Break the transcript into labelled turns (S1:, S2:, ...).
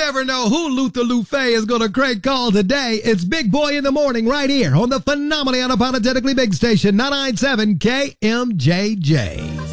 S1: never know who Luther Lufe is going to crank call today. It's Big Boy in the Morning right here on the phenomenally unapologetically big station, 997 KMJJ.